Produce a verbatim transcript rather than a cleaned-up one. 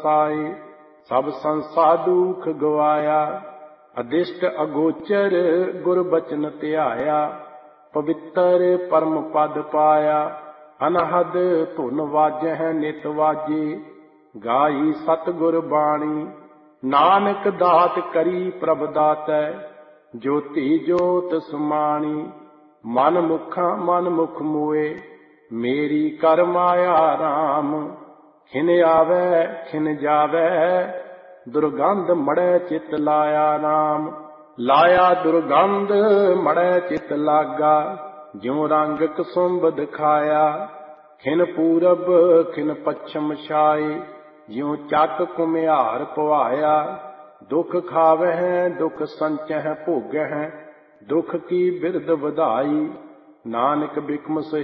ਵਸਾਏ। ਸਭ ਸੰਸਾ ਦੁਖ ਗਵਾਇਆ, ਅਦਿਸ਼ਟ ਅਗੋਚਰ ਗੁਰ ਬਚਨ ਧਿਆਇਆ। ਪਵਿੱਤਰ ਪਰਮ ਪਦ ਪਾਇਆ, ਅਨਹਦ ਧੁਨ ਵਾਜਹਿ ਨਿਤ ਵਾਜੇ। ਗਾਈ ਸਤਿਗੁਰ ਬਾਣੀ, ਨਾਨਕ ਦਾਤ ਕਰੀ ਪ੍ਰਭ ਦਾਤੈ। ਜੋਤੀ ਜੋਤ ਸਮਾਣੀ, ਮਨ ਮੁਖਾਂ ਮਨ ਮੁਖ ਮੋਏ। ਮੇਰੀ ਕਰ ਮਾਇਆ ਰਾਮ, ਖਿਨ ਆਵੈ ਖਿਨ ਜਾਵੈ। ਦੁਰਗੰਧ ਮੜੈ ਚਿਤ ਲਾਇਆ ਰਾਮ, ਲਾਇਆ ਦੁਰਗੰਧ ਮੜੈ ਚਿਤ ਲਾਗਾ। ਜਿਉ ਰੰਗ ਕਸੁੰਭ ਦਿਖਾਇਆ, ਖਿਨ ਪੂਰਬ ਖਿਨ ਪੱਛਮ ਛਾਏ। ਜਿਉ ਚੱਕ ਘੁਮਿਆਰ ਪਵਾਇਆ, ਦੁਖ ਖਾਵਹਿ ਦੁਖ ਸੰਚਹਿ ਭੋਗਹਿ। ਦੁਖ ਕੀ ਬਿਰਧ ਵਧਾਈ, ਨਾਨਕ ਬਿਕਮ